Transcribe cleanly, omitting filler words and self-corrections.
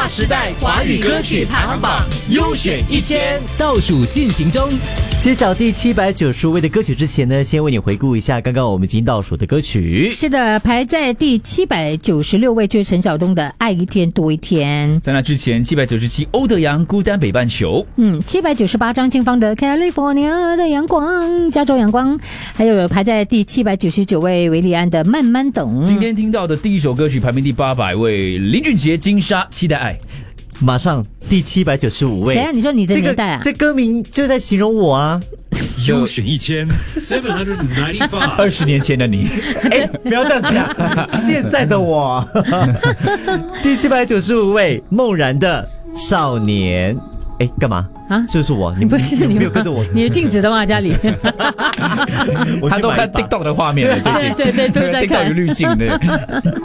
划时代华语歌曲排行榜优选1000倒数进行中。 揭晓第790位的歌曲之前呢，先为你回顾一下刚刚我们已经倒数的歌曲。 是的，排在第796位就是陈晓东的《爱一天多一天》。 在那之前797欧德阳《孤单北半球》。 798张清芳的《California 的阳光》，加州阳光。还有排在第799位韦礼安的《慢慢等》。 今天听到的第一首歌曲排名第800位，林俊杰《金沙》，期待爱。 马上第795位。 谁啊？你说你的年代啊？ 这歌名就在形容我啊。 优选1795 20年前的你。 不要这样讲，现在的我。第795位，梦然的《少年》。干嘛啊？ 就是我， 你不是你没有跟着我？ 你有镜子的吗？家里？ 他都看 TikTok 的画面了，最近对，都在看 TikTok 有滤镜的。